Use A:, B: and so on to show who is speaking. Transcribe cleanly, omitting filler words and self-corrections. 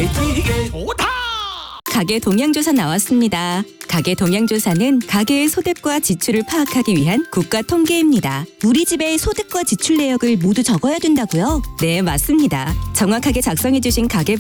A: 되게 좋다.
B: 가계 동향조사 나왔습니다. 가계 동향조사는 가계의 소득과 지출을 파악하기 위한 국가 통계입니다.
C: 우리 집의 소득과 지출 내역을 모두 적어야 된다고요?
B: 네, 맞습니다. 정확하게 작성해주신 가계부